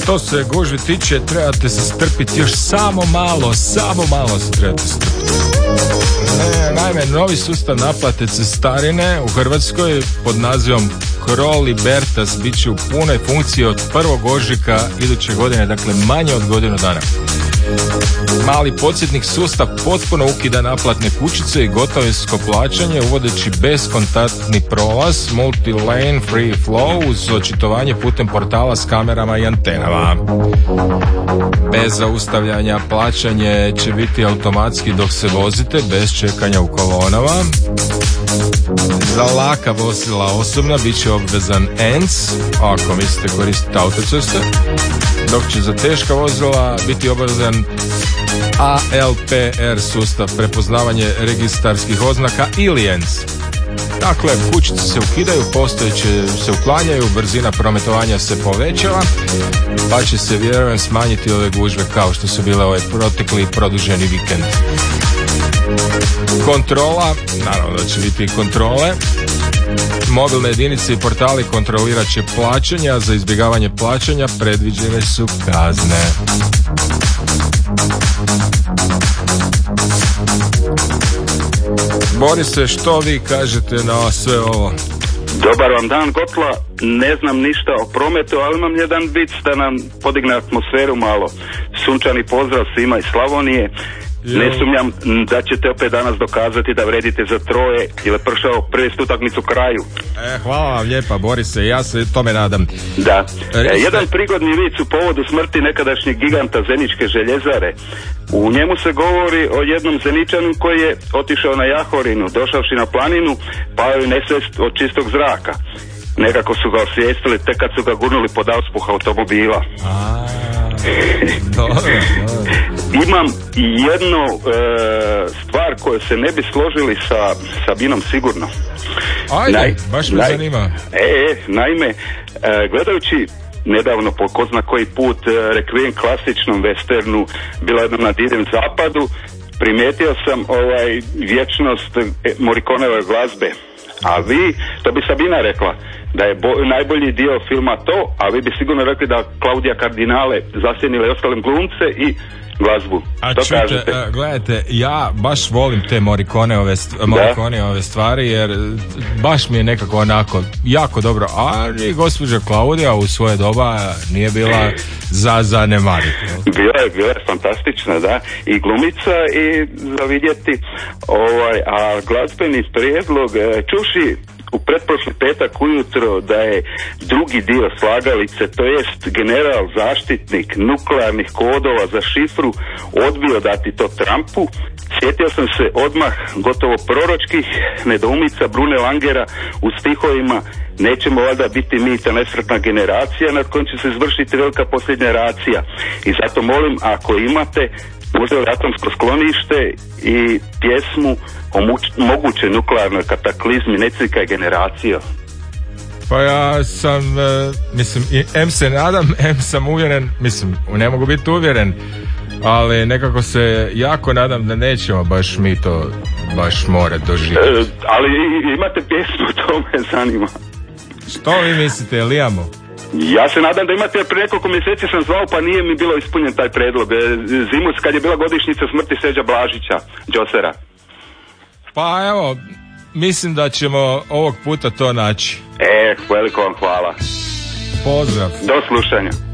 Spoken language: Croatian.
što se gužvi tiče, trebate se strpiti još samo malo se trebate strpiti. Naime, novi sustav naplate cestarine u Hrvatskoj pod nazivom Cro Libertas bit će u punoj funkciji od 1. ožujka iduće godine, dakle manje od godinu dana. Mali podsjetnik, sustav potpuno ukida naplatne kućice i gotovinsko plaćanje, uvodeći beskontaktni prolaz, multi-lane free flow uz očitovanje putem portala s kamerama i antenama. Bez zaustavljanja plaćanje će biti automatski dok se vozite, bez čekanja u kolonama. Za laka vozila osobna bit će obvezan ENC, ako mislite koristiti autoceste, dok će za teška vozila biti obavezan ALPR sustav, prepoznavanje registarskih oznaka ili ENC. Dakle, kućice se ukidaju, postojeće se uklanjaju, brzina prometovanja se povećava, pa će se vjerujem smanjiti ove gužve kao što su bile ovaj protekli produženi vikend. Kontrola, naravno da će biti i kontrole. Mobilne jedinice i portali kontrolirat će plaćanja, za izbjegavanje plaćanja predviđene su kazne. Borise, što vi kažete na sve ovo? Dobar vam dan, Gotla. Ne znam ništa o prometu, ali imam jedan vic da nam podigne atmosferu malo. Sunčani pozdrav svima iz Slavonije. Ne sumnjam da ćete opet danas dokazati da vredite za troje ili je pršao prvi utakmicu kraju. Hvala vam lijepa, Borise, ja se tome nadam. Da. Jedan prigodni vic u povodu smrti nekadašnjeg giganta Zeničke željezare. U njemu se govori o jednom Zeničanu koji je otišao na Jahorinu, došavši na planinu, pao je nesvijest od čistog zraka. Nekako su ga osvijestili tek kad su ga gurnuli pod auspuh automobila. Dobro. Imam jednu stvar koju se ne bi složili sa Sabinom sigurno. Ajde, baš me zanima. Naime, gledajući nedavno po ko zna koji put rekvijem klasičnom westernu, bila jednom na Divljem zapadu, primijetio sam vječnost Morriconeove glazbe. A vi, to bi Sabina rekla, da je najbolji dio filma to, a vi bi sigurno rekli da Claudia Cardinale zasjenile ostalim glumce i glazbu. Što kažete? Gledajte, ja baš volim te Morriconeove stvari, jer baš mi je nekako onako jako dobro, ali gospođa Claudia u svoje doba nije bila za zanemariti. Bila je fantastična, da, i glumica i za vidjeti, a glazbeni prijedlog, čuši u pretprošli petak ujutro da je drugi dio slagalice, to jest general zaštitnik nuklearnih kodova za šifru, odbio dati to Trumpu, sjetio sam se odmah gotovo proročkih nedoumica Brune Langera u stihovima nećemo valjda biti mi ta nesretna generacija nad kojom će se izvršiti velika posljednja racija. I zato molim, ako imate možda atomsko sklonište i pjesmu o mogućoj nuklearnoj kataklizmi, necika je generacija. Pa ja sam, em se nadam, em sam uvjeren, ne mogu biti uvjeren, ali nekako se jako nadam da nećemo baš mi to baš morat doživjeti. Ali imate pjesmu, to me zanima. Što vi mislite, jel imamo? Ja se nadam da imate, prije nekoliko mjeseci sam zvao pa nije mi bilo ispunjen taj predlog. Zimus kad je bila godišnjica smrti Seđa Blažića, Đosera. Pa evo, mislim da ćemo ovog puta to naći. Veliko vam hvala. Pozdrav. Do slušanja.